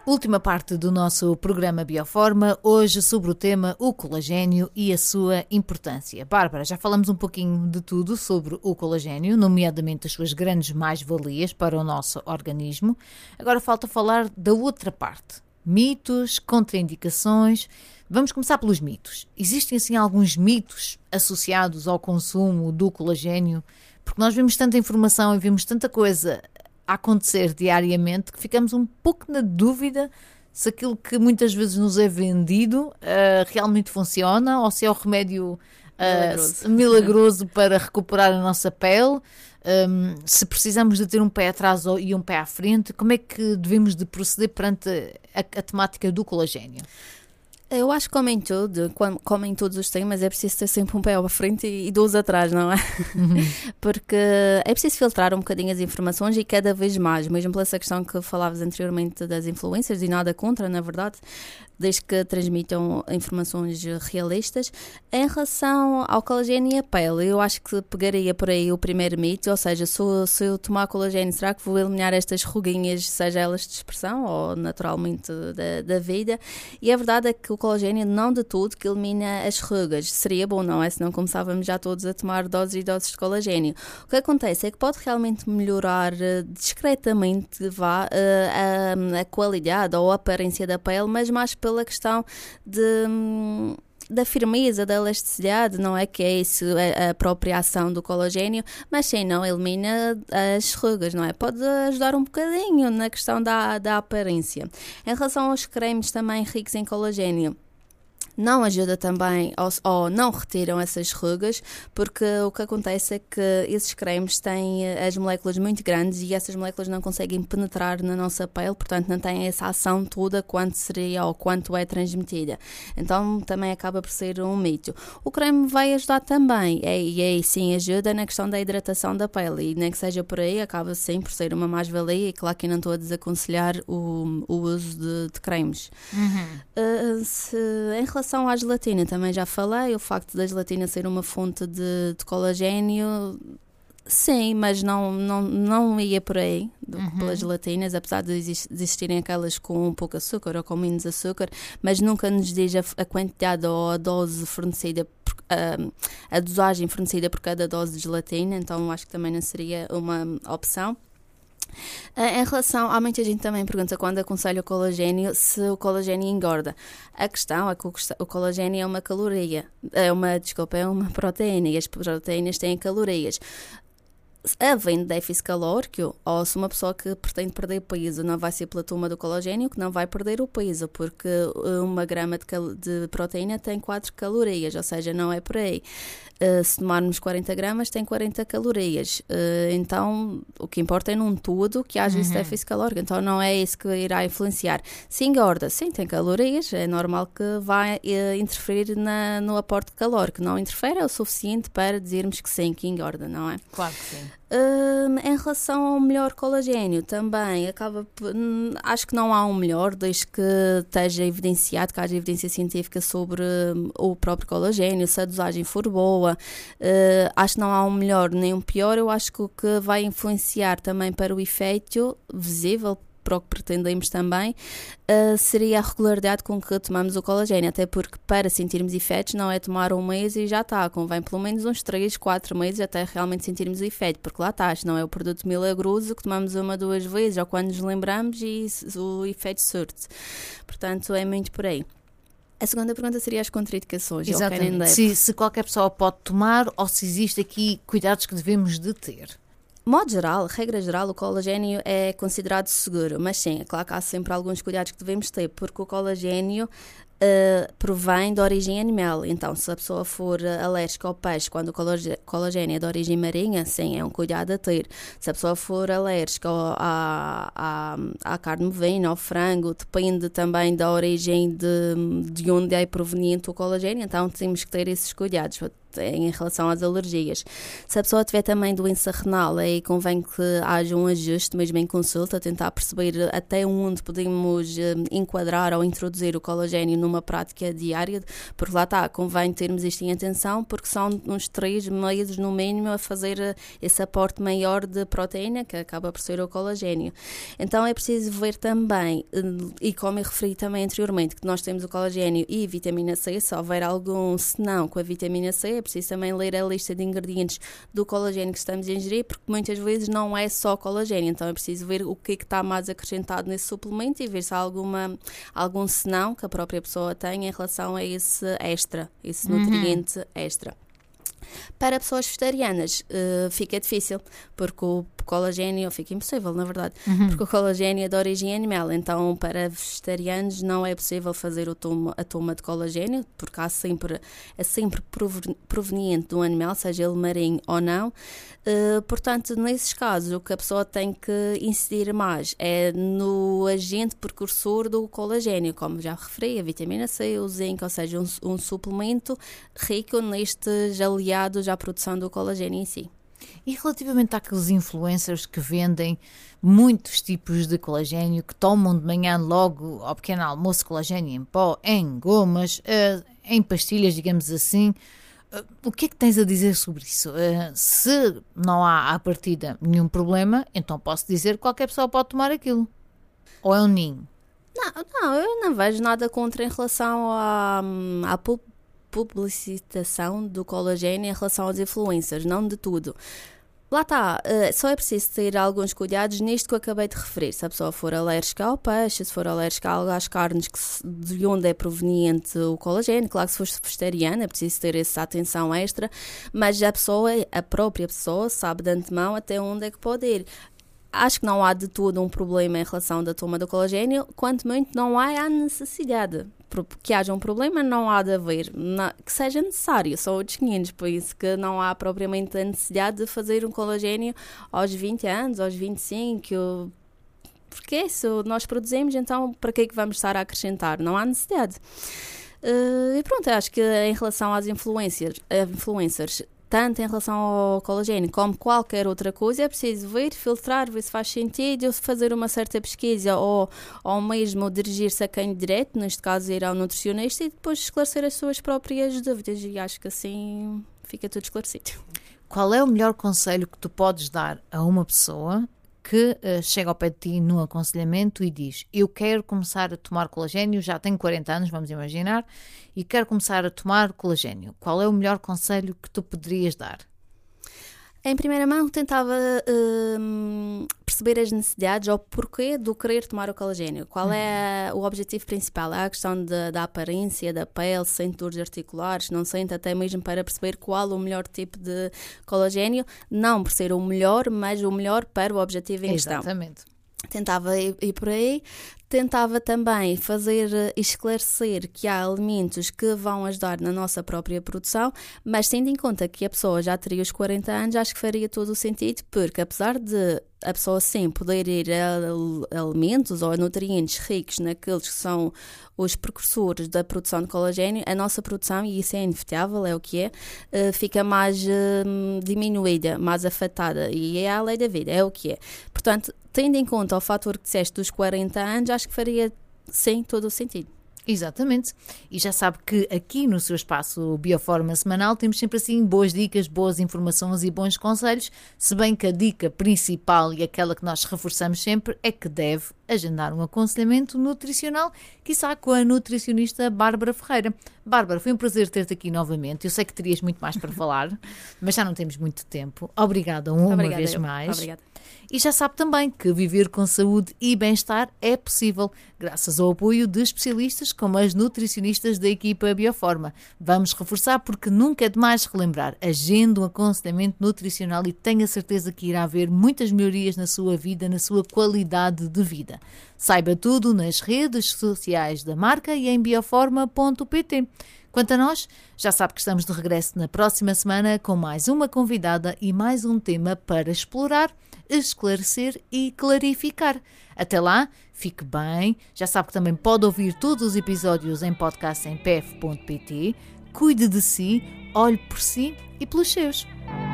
Última parte do nosso programa Bioforma, hoje sobre o tema o colagênio e a sua importância. Bárbara, já falamos um pouquinho de tudo sobre o colagênio, nomeadamente as suas grandes mais-valias para o nosso organismo. Agora falta falar da outra parte, mitos, contraindicações. Vamos começar pelos mitos. Existem assim alguns mitos associados ao consumo do colagênio? Porque nós vemos tanta informação e vemos tanta coisa a acontecer diariamente que ficamos um pouco na dúvida se aquilo que muitas vezes nos é vendido realmente funciona ou se é o remédio milagroso para recuperar a nossa pele, se precisamos de ter um pé atrás e um pé à frente. Como é que devemos de proceder perante a temática do colagênio? Eu acho que como em todos os temas, é preciso ter sempre um pé à frente e dois atrás, não é? Porque é preciso filtrar um bocadinho as informações e cada vez mais, mesmo pela essa questão que falavas anteriormente das influencers, e nada contra, na verdade, desde que transmitam informações realistas. Em relação ao colagênio e a pele, eu acho que pegaria por aí o primeiro mito, ou seja, se eu tomar colagênio, será que vou eliminar estas ruguinhas, seja elas de expressão ou naturalmente da vida? E a verdade é que o colagênio não de tudo que elimina as rugas. Seria bom, não é? Se não começávamos já todos a tomar doses e doses de colagênio. O que acontece é que pode realmente melhorar discretamente a qualidade ou a aparência da pele, mas mais pela questão da firmeza, da elasticidade, não é? Que é isso, a própria ação do colagênio, mas sim, não elimina as rugas, não é? Pode ajudar um bocadinho na questão da aparência. Em relação aos cremes também ricos em colagênio, não ajuda também ou não retiram essas rugas, porque o que acontece é que esses cremes têm as moléculas muito grandes e essas moléculas não conseguem penetrar na nossa pele, portanto não têm essa ação toda quanto seria ou quanto é transmitida. Então também acaba por ser um mito. O creme vai ajudar também, e sim ajuda na questão da hidratação da pele, e nem que seja por aí, acaba sim por ser uma mais-valia, e claro que não estou a desaconselhar o uso de cremes. Em relação à gelatina, também já falei, o facto da gelatina ser uma fonte de colagênio, sim, mas não ia por aí pelas gelatinas, apesar de existirem aquelas com pouco açúcar ou com menos açúcar, mas nunca nos diz a quantidade ou a dose fornecida, a dosagem fornecida por cada dose de gelatina, então acho que também não seria uma opção. Em relação, há muita gente também pergunta quando aconselho o colagênio se o colagênio engorda. A questão é que o colagênio é uma caloria, é uma proteína, e as proteínas têm calorias. Havendo déficit calórico, ou se uma pessoa que pretende perder peso, não vai ser pela toma do colagênio que não vai perder o peso, porque 1 grama de proteína tem 4 calorias, ou seja, não é por aí. Se tomarmos 40 gramas, tem 40 calorias. Então, o que importa é num todo que haja esse déficit calórico. Então, não é isso que irá influenciar. Se engorda, sim, tem calorias, é normal que vai interferir no aporte calórico. Não interfere, é o suficiente para dizermos que sim, que engorda, não é? Claro que sim. Em relação ao melhor colagênio, também acho que não há um melhor, desde que esteja evidenciado, que haja evidência científica sobre o próprio colagênio, se a dosagem for boa. Acho que não há um melhor nem um pior. Eu acho que o que vai influenciar também para o efeito visível, para o que pretendemos também, seria a regularidade com que tomamos o colagênio, até porque para sentirmos efeitos não é tomar 1 mês e já está, convém pelo menos uns 3, 4 meses até realmente sentirmos o efeito, porque lá está, não é o produto milagroso que tomamos 1, 2 vezes ou quando nos lembramos e o efeito surte. Portanto, é muito por aí. A segunda pergunta seria as contraindicações. Exatamente. Se qualquer pessoa pode tomar ou se existe aqui cuidados que devemos de ter. Modo geral, regra geral, o colagênio é considerado seguro, mas sim, é claro que há sempre alguns cuidados que devemos ter, porque o colagênio provém de origem animal. Então, se a pessoa for alérgica ao peixe, quando o colagênio é de origem marinha, sim, é um cuidado a ter. Se a pessoa for alérgica à carne bovina, ao frango, depende também da origem de onde é proveniente o colagênio, então temos que ter esses cuidados. em relação às alergias. Se a pessoa tiver também doença renal, aí convém que haja um ajuste, mesmo em consulta, tentar perceber até onde podemos enquadrar ou introduzir o colagênio numa prática diária, porque lá está, convém termos isto em atenção, porque são uns 3 meses no mínimo a fazer esse aporte maior de proteína, que acaba por ser o colagênio. Então é preciso ver também, e como eu referi também anteriormente, que nós temos o colagênio e vitamina C, se houver algum senão com a vitamina C, é preciso também ler a lista de ingredientes do colagênio que estamos a ingerir, porque muitas vezes não é só colagênio, então é preciso ver o que é que está mais acrescentado nesse suplemento e ver se há algum senão que a própria pessoa tem em relação a esse extra, esse nutriente extra. Para pessoas vegetarianas fica difícil, porque o colagênio, fica impossível na verdade, porque o colagênio é de origem animal, então para vegetarianos não é possível fazer a toma de colagênio, porque é sempre proveniente de um animal, seja ele marinho ou não. Portanto, nesses casos, o que a pessoa tem que incidir mais é no agente precursor do colagênio, como já referi, a vitamina C, o zinco, ou seja, um suplemento rico nestes aliados à produção do colagênio em si. E relativamente àqueles influencers que vendem muitos tipos de colagênio, que tomam de manhã logo ao pequeno almoço colagênio em pó, em gomas, em pastilhas, digamos assim, o que é que tens a dizer sobre isso? Se não há à partida nenhum problema, então posso dizer que qualquer pessoa pode tomar aquilo. Ou é um ninho? Não, eu não vejo nada contra em relação à publicitação do colagênio em relação aos influencers, não de tudo. Lá está, só é preciso ter alguns cuidados nisto que eu acabei de referir. Se a pessoa for alérgica ao peixe, se for alérgica às carnes, de onde é proveniente o colagênio, claro que se for vegetariana é preciso ter essa atenção extra, mas a própria pessoa sabe de antemão até onde é que pode ir. Acho que não há de todo um problema em relação da toma do colagênio, quanto muito não há a necessidade. Que haja um problema não há de haver, que seja necessário, são outros 500, por isso que não há propriamente a necessidade de fazer um colagênio aos 20 anos, aos 25, porque isso nós produzimos, então para que é que vamos estar a acrescentar? Não há necessidade. E pronto, acho que em relação às influencers, tanto em relação ao colagênio como qualquer outra coisa, é preciso ver, filtrar, ver se faz sentido, fazer uma certa pesquisa ou mesmo dirigir-se a quem direto, neste caso ir ao nutricionista, e depois esclarecer as suas próprias dúvidas, e acho que assim fica tudo esclarecido. Qual é o melhor conselho que tu podes dar a uma pessoa que chega ao pé de ti num aconselhamento e diz: eu quero começar a tomar colagênio, já tenho 40 anos, vamos imaginar, e quero começar a tomar colagênio. Qual é o melhor conselho que tu poderias dar? Em primeira mão, tentava perceber as necessidades ou porquê do querer tomar o colagênio. Qual é o objetivo principal? É a questão da aparência, da pele, sente dores articulares, não sente, até mesmo para perceber qual o melhor tipo de colagênio, não por ser o melhor, mas o melhor para o objetivo em questão. Exatamente. Tentava ir por aí, tentava também esclarecer que há alimentos que vão ajudar na nossa própria produção, mas tendo em conta que a pessoa já teria os 40 anos, acho que faria todo o sentido, porque apesar de a pessoa sim poder ir a alimentos ou a nutrientes ricos naqueles que são os precursores da produção de colagênio, a nossa produção, e isso é inevitável, é o que é, fica mais diminuída, mais afetada, e é a lei da vida, é o que é. Portanto, tendo em conta o fator que disseste dos 40 anos, acho que faria sim todo o sentido. Exatamente. E já sabe que aqui no seu espaço Bioforma semanal temos sempre assim boas dicas, boas informações e bons conselhos, se bem que a dica principal e aquela que nós reforçamos sempre é que deve agendar um aconselhamento nutricional, quiçá com a nutricionista Bárbara Ferreira. Bárbara, foi um prazer ter-te aqui novamente. Eu sei que terias muito mais para falar, mas já não temos muito tempo. Obrigada uma vez mais. Obrigada. E já sabe também que viver com saúde e bem-estar é possível, graças ao apoio de especialistas como as nutricionistas da equipa Bioforma. Vamos reforçar porque nunca é demais relembrar. Agende um aconselhamento nutricional e tenha certeza que irá haver muitas melhorias na sua vida, na sua qualidade de vida. Saiba tudo nas redes sociais da marca e em bioforma.pt. Quanto a nós, já sabe que estamos de regresso na próxima semana com mais uma convidada e mais um tema para explorar, esclarecer e clarificar. Até lá, fique bem. Já sabe que também pode ouvir todos os episódios em podcast em pf.pt. cuide de si, olhe por si e pelos seus.